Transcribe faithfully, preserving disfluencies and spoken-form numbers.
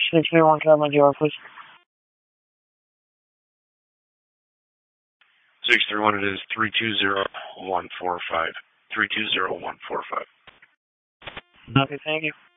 six three one, Cadillac Jaguar, please. six three one, it is three two zero one four five. three two zero one four five. Okay, thank you.